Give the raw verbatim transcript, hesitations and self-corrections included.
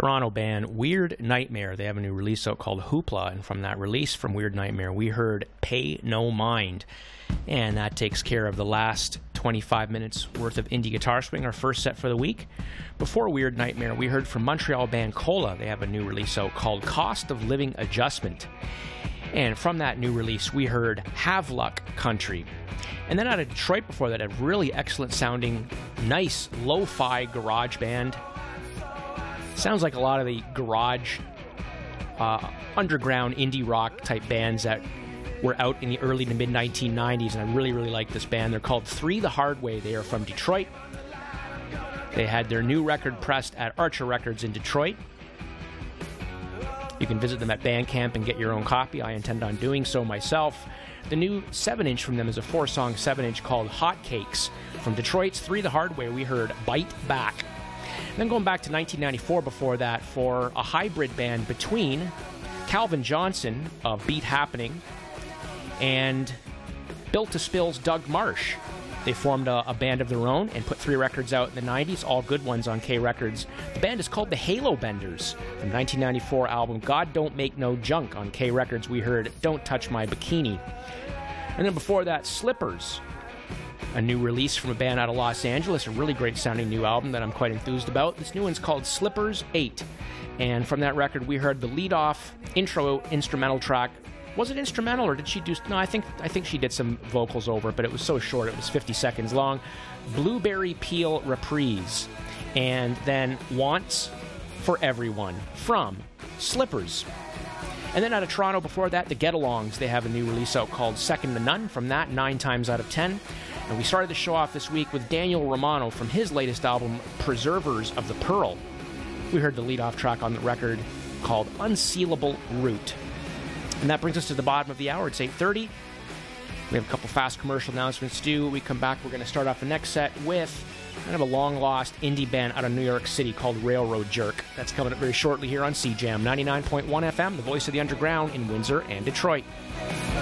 Toronto band Weird Nightmare. They have a new release out called Hoopla, and from that release from Weird Nightmare, we heard Pay No Mind. And that takes care of the last twenty-five minutes worth of indie guitar swing, our first set for the week. Before Weird Nightmare, we heard from Montreal band Cola. They have a new release out called Cost of Living Adjustment. And from that new release, we heard Have Luck Country. And then out of Detroit before that, a really excellent sounding, nice lo-fi garage band. Sounds like a lot of the garage, uh, underground indie rock type bands that were out in the early to mid nineteen nineties, and I really, really like this band. They're called Three the Hard Way. They are from Detroit. They had their new record pressed at Archer Records in Detroit. You can visit them at Bandcamp and get your own copy. I intend on doing so myself. The new seven inch from them is a four-song seven inch called Hot Cakes. From Detroit's Three the Hard Way, we heard Bite Back. And then going back to nineteen ninety-four before that for a hybrid band between Calvin Johnson of Beat Happening and Built to Spill's Doug Marsh. They formed a, a band of their own and put three records out in the nineties, all good ones on K Records. The band is called the Halo Benders. From nineteen ninety-four album God Don't Make No Junk on K Records, we heard Don't Touch My Bikini. And then before that, Slippers, a new release from a band out of Los Angeles, a really great sounding new album that I'm quite enthused about. This new one's called Slippers eight. And from that record, we heard the lead-off intro instrumental track. Was it instrumental, or did she do... No, I think I think she did some vocals over it, but it was so short, it was fifty seconds long. Blueberry Peel Reprise. And then Wants for Everyone from Slippers. And then out of Toronto before that, the Get-Alongs. They have a new release out called Second to None. From that, nine times out of ten. And we started the show off this week with Daniel Romano from his latest album, Preservers of the Pearl. We heard the lead-off track on the record called Unsealable Route. And that brings us to the bottom of the hour. It's eight thirty. We have a couple fast commercial announcements to do. When we come back, we're going to start off the next set with kind of a long-lost indie band out of New York City called Railroad Jerk. That's coming up very shortly here on C J A M ninety-nine point one F M, the voice of the underground in Windsor and Detroit.